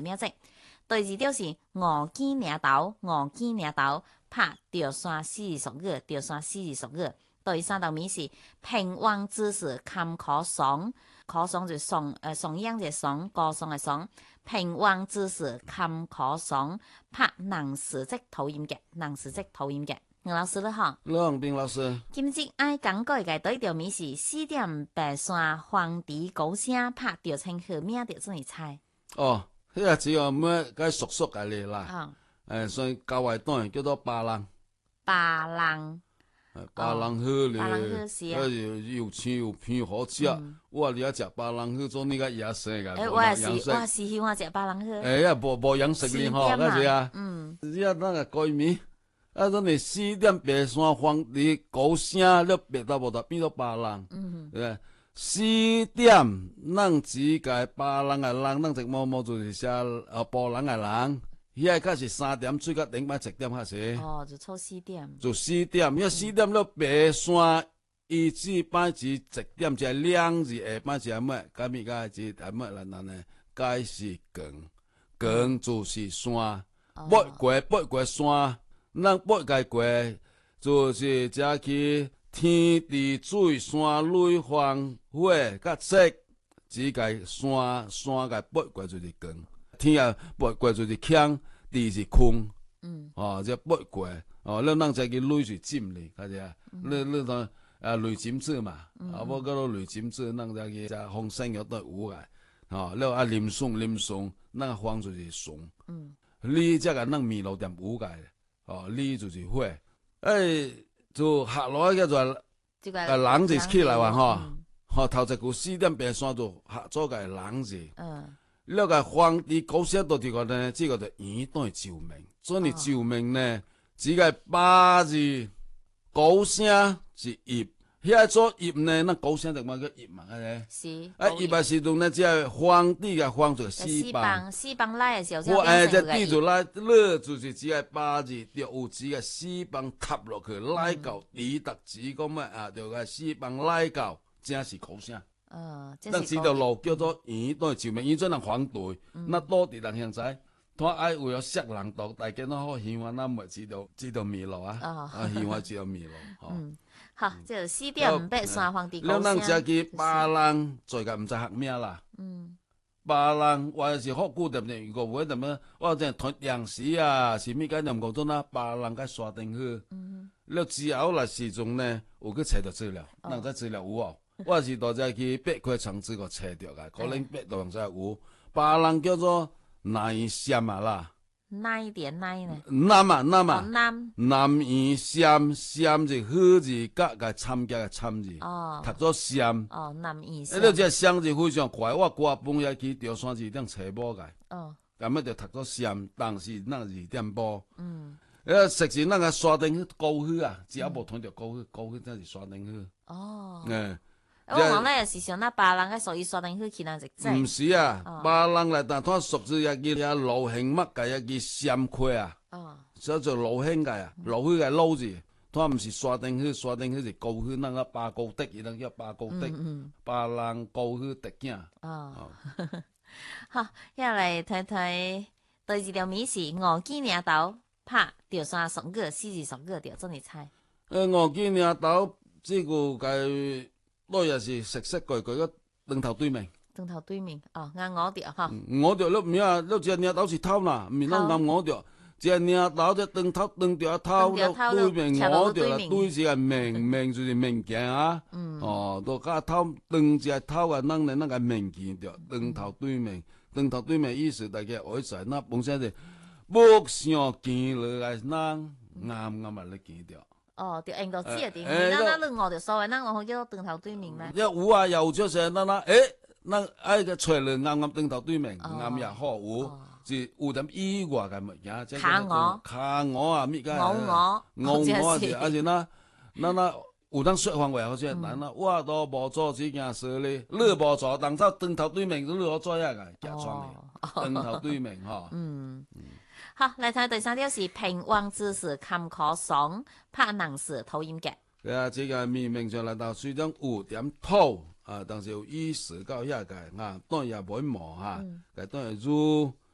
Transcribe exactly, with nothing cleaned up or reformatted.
名字。第二條是五箭領刀，五箭領刀拍著山四十五，著山四十五。第三道謎是平王之時坎坷爽，坷爽就爽，誒爽樣就爽，歌爽嘅爽。平王之時坎坷爽，拍能時即討厭嘅，能時即討厭嘅。吳老師啦嚇， 梁斌老師， 今日愛講過嘅第一條謎是四點白山皇帝高聲拍著稱號名著怎嚟猜？ 哦，呢個只有咩該叔叔嘅嚟啦。 啊、 誒、哦，所以教外當叫做巴郎。 巴郎。 巴郎好咧， 巴郎好是啊， 又青又片好食。我你啊食巴郎好做呢個野生嘅， 誒，我也是，我是喜歡食巴郎好。 誒，呀，無無養食嘅嗬，嗰時啊， 嗯， 你啊那個改名，啊，當你四點白山皇帝高聲，你白到無得變到巴郎。嗯，誒，四點，咱只個巴郎嘅人，咱只某某就是寫啊波人嘅人。遐個是三點水到頂擺七點開始。 哦，就錯四點。 就四點，遐四點了白山一字擺字一點就兩字下擺是乜？甲咪甲字係乜啦？咱呢？該是光，光就是山，八過八過山，咱八個過就是只去天地水山雷風火甲色，只個山山個八過就是光。天啊，八過就是強，地是空，嗯，哦，即八過，哦，咱咱再去雷是尖哩，睇下，你你當啊雷尖子嘛，啊，我嗰個雷尖子，咱再去只風聲有得有個，哦，了啊林松林松，咱風就是松，嗯，你即個咱面路點有個，哦，你就是火，誒，就下落叫做啊冷字起來話，嗬，嗬頭一句四點白山就下咗個冷字，嗯。了個皇帝高聲到這個呢，這個就耳朵照明，所以照明呢，只個八字高聲是葉，遐做葉呢，那高聲就乜叫葉嘛，係咪？是。啊，葉啊是同呢，只係皇帝嘅皇就四棒， 四棒來嘅時候， 我誒只地就來，咧就是只係八字，就有只個四棒插落去，來到底特指講乜啊？就個四棒來到，正是高聲。 呃， 咱這條路叫做耳朵照明，耳朵人反對，那多啲人現在，他愛為咗識人道，大家都好希望咱咪知道知道迷路啊，啊希望知道迷路。 嗯，好，即係四點八山皇帝高聲。 了，咱只去巴郎，最近唔知學咩啦。嗯，巴郎我是好固定嘅，如果唔會點樣，我真係同樣時啊，是咩解念講咗啦，巴郎嘅刷定去。嗯，了之後來時鐘呢，有去查到資料，咱個資料有哦。我是到只去八塊城市個找着個，可能八度上才有。巴郎叫做南閃啊啦， 南點南呢？ 南啊南啊， 南南異閃閃是好字加個參加個參字，讀做閃。 哦，南異閃。 誒，你只閃字非常快，我掛半夜去調山字點找無個。哦。咁樣就讀做閃，但是那二點波。嗯。誒，實時那個刷定去高去啊，只要無通着高去，高去真是刷定去。哦。誒。 我講咧是想那巴郎嘅屬於刷定去其他隻仔。唔是啊，巴郎嚟但佢屬於一個老興乜嘅一個閃塊啊。哦。叫做老興嘅啊，老興嘅老字，佢唔是刷定去，刷定去是高去那個巴高的，而家叫巴高的。嗯。巴郎高去的囝。哦。 好，一嚟睇睇第二條謎是五箭領刀拍著山十五，四字十五條，真係猜。 誒，五箭領刀這個嘅。我也是熟悉句句個燈頭對面， 燈頭對面哦，啱我條哈， 我條你唔要，你只領刀是偷啦，唔係啱我條，只領刀只燈頭燈條偷了對面我條啦，對是係明明就是明鏡啊，哦，到家偷燈只係偷啊，能力那個明鏡條燈頭對面，燈頭對面意思大家愛在那本身是不想見落來，那啱啱啊你見條。 哦，條印度紙啊點？那那你我條所謂，那我好叫燈頭對面咩？ 一有啊，又出聲啦啦，誒，那挨個出嚟啱啱燈頭對面，啱又好有，是有點意外嘅物件。 卡我， 卡我啊，咩解？ 我我， 我我是，而且那那那有當說話話好似，嗱那我都無做這件事咧，你無做，當初燈頭對面，你我做一個假裝嘅，燈頭對面嗬。嗯。 好，嚟睇第三條是平王之時坎坷爽，拍能時討厭嘅。 係啊，這個明明上嚟到水中五點透啊，但是有意思到遐個啊，當然也唔會忙嚇，但當然如